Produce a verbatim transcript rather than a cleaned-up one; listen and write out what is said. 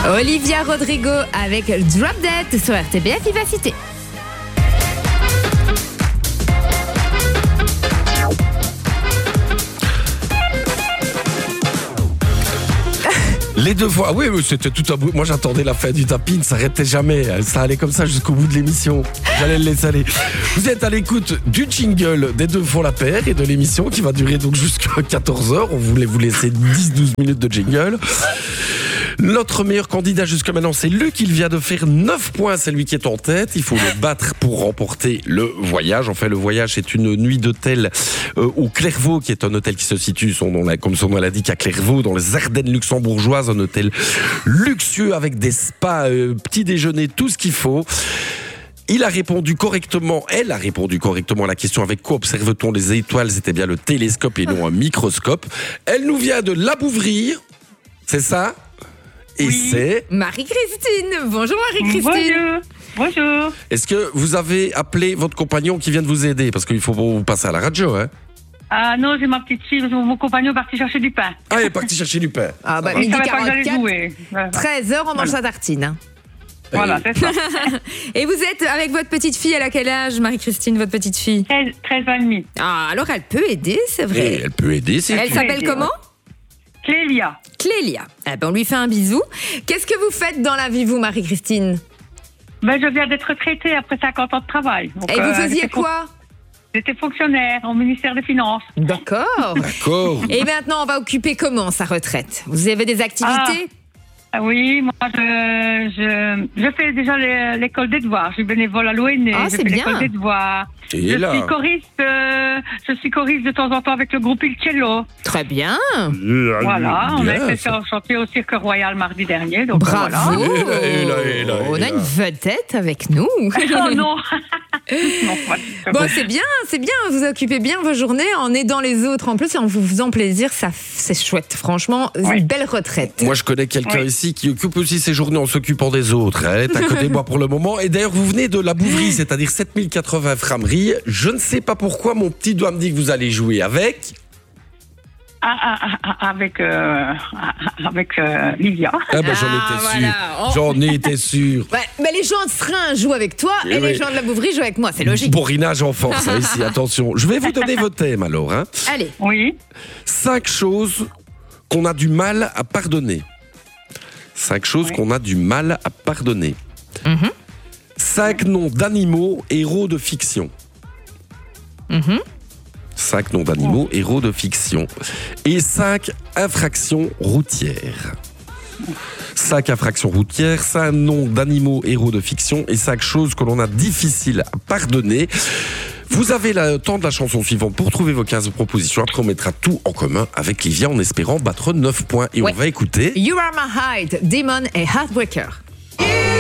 Olivia Rodrigo avec Drop Dead sur R T B F Vivacité. Les deux fois, oui, oui, c'était tout à bout. Moi, j'attendais la fin du tapis, ne s'arrêtait jamais. Ça allait comme ça jusqu'au bout de l'émission. J'allais le laisser aller. Vous êtes à l'écoute du jingle des deux font la paire et de l'émission qui va durer donc jusqu'à quatorze heures. On voulait vous laisser dix à douze minutes de jingle. Notre meilleur candidat jusqu'à maintenant, c'est Luc. Il vient de faire neuf points. C'est lui qui est en tête. Il faut le battre pour remporter le voyage. Enfin, le voyage, c'est une nuit d'hôtel euh, au Clairvaux, qui est un hôtel qui se situe, son nom, comme son nom l'indique, à Clairvaux, dans les Ardennes luxembourgeoises. Un hôtel luxueux avec des spas, euh, petit déjeuner, tout ce qu'il faut. Il a répondu correctement, elle a répondu correctement à la question avec quoi observe-t-on les étoiles? C'était bien le télescope et non un microscope. Elle nous vient de Labouvrir, c'est ça? Et oui. c'est Marie-Christine. Bonjour Marie-Christine. Bonjour. Bonjour. Est-ce que vous avez appelé votre compagnon qui vient de vous aider? Parce qu'il faut vous passer à la radio, hein? Ah non, j'ai ma petite fille, mon compagnon est parti chercher du pain. Ah, il est parti chercher du pain. Ah bah, Il midi savait pas que j'allais quarante-quatre, jouer. Voilà, treize heures, on mange sa tartine. Hein. voilà c'est ça. Et vous êtes avec votre petite fille, elle a quel âge, Marie-Christine, votre petite fille? treize, treize ans et demi. Ah, alors elle peut aider, c'est Et vrai. elle peut aider, c'est Elle tout. s'appelle aider, comment? Clélia. Clélia. Eh ben, on lui fait un bisou. Qu'est-ce que vous faites dans la vie, vous, Marie-Christine? Ben, je viens d'être retraitée après cinquante ans de travail. Donc, Et vous euh, faisiez j'étais fon- quoi? J'étais fonctionnaire au ministère des Finances. D'accord. D'accord. Et maintenant, on va occuper comment sa retraite? Vous avez des activités? Ah oui, moi, je, je, je fais déjà les- l'école des devoirs. Je suis bénévole à l'O N E. Ah, je c'est fais bien. l'école des devoirs. Et je là. suis choriste, euh, je suis choriste de temps en temps avec le groupe Il Cello. Très bien. Voilà, on a Bien, été ça. chanter au Cirque Royal mardi dernier. Donc Bravo. voilà. Et là, et là, et là, et On a là. une vedette avec nous. Oh non. Non, pas du tout. Bon, c'est bien, c'est bien. Vous occupez bien vos journées en aidant les autres en plus et en vous faisant plaisir. Ça, c'est chouette. Franchement, Ouais. une belle retraite. Moi, je connais quelqu'un Oui. ici qui occupe aussi ses journées en s'occupant des autres. Elle est à côté de moi pour le moment. Et d'ailleurs, vous venez de la Bouvrie, c'est-à-dire sept mille quatre-vingts Frameries. Je ne sais pas pourquoi mon petit doigt me dit que vous allez jouer avec. Ah, ah, ah, ah, avec euh, ah, avec euh, Livia. Ah ben, j'en Ah, étais voilà. sûr. Oh. J'en étais sûr. Ouais, mais les gens de Srin jouent avec toi Eh et les oui. gens de la Bouvrie jouent avec moi. C'est logique. Bourrinage en force, hein, ici, attention. Je vais vous donner vos thèmes alors. Hein. Allez. Oui. Cinq choses qu'on a du mal à pardonner. Cinq choses Oui. qu'on a du mal à pardonner. Mhm. Cinq noms d'animaux héros de fiction. Mhm. Cinq noms d'animaux héros de fiction. Et cinq infractions routières. Cinq infractions routières, cinq noms d'animaux héros de fiction et cinq choses que l'on a difficiles à pardonner. Vous avez le temps de la chanson suivante pour trouver vos quinze propositions. Après, on mettra tout en commun avec Livia en espérant battre neuf points. Et Ouais. on va écouter... You Are My Hide, Demon et Heartbreaker.